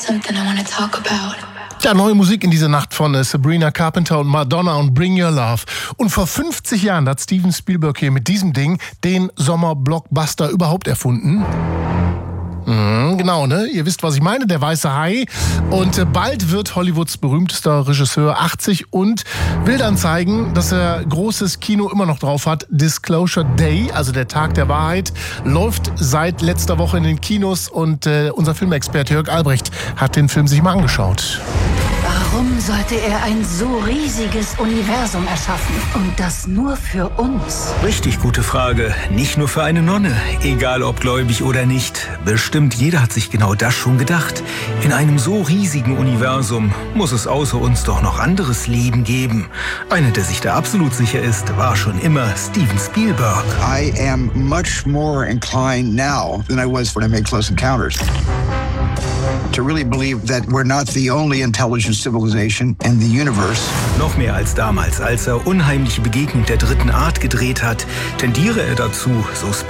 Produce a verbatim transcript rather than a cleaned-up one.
something I want to talk about. Ja, neue Musik in dieser Nacht von Sabrina Carpenter und Madonna und Bring Your Love. Und vor fünfzig Jahren hat Steven Spielberg hier mit diesem Ding den Sommer-Blockbuster überhaupt erfunden. Mhm, genau, ne? Ihr wisst, was ich meine, der weiße Hai. Und äh, bald wird Hollywoods berühmtester Regisseur achtzig und will dann zeigen, dass er großes Kino immer noch drauf hat. Disclosure Day, also der Tag der Wahrheit, läuft seit letzter Woche in den Kinos und äh, unser Filmexperte Jörg Albrecht hat den Film sich mal angeschaut. Warum sollte er ein so riesiges Universum erschaffen? Und das nur für uns? Richtig gute Frage. Nicht nur für eine Nonne. Egal ob gläubig oder nicht. Bestimmt jeder hat sich genau das schon gedacht. In einem so riesigen Universum muss es außer uns doch noch anderes Leben geben. Einer, der sich da absolut sicher ist, war schon immer Steven Spielberg. I am much more inclined now than I was when I made Close Encounters to really believe that we're not the only intelligent civilization in the universe. Noch mehr als damals, als er Unheimliche Begegnung der dritten Art gedreht hat, tendiere er dazu, so